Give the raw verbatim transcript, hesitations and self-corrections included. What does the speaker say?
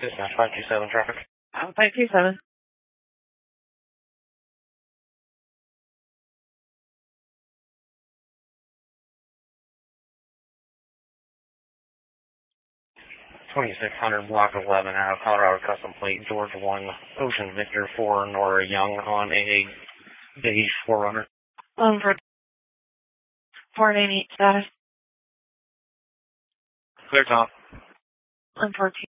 Dispatch five two seven traffic. Uh, five two seven. twenty-six hundred block eleven out of Colorado Custom Plate, George one, Ocean Victor four, Nora Young on a beige four runner. Um, for four nine eight status. Clear top. Unfortunately.